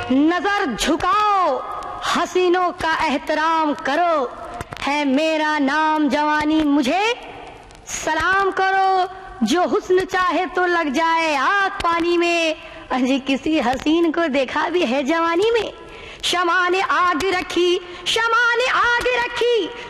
नजर झुकाओ, हसीनों का एहतराम करो, है मेरा नाम जवानी मुझे सलाम करो। जो हुस्न चाहे तो लग जाए आग पानी में, अजी किसी हसीन को देखा भी है जवानी में। शमा ने आग रखी, शमा ने आग रखी,